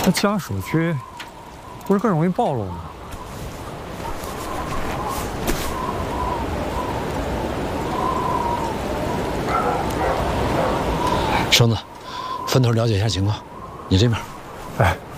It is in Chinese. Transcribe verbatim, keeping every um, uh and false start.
那家属区不是更容易暴露吗？ 绳子，分头了解一下情况。你这边。 哎，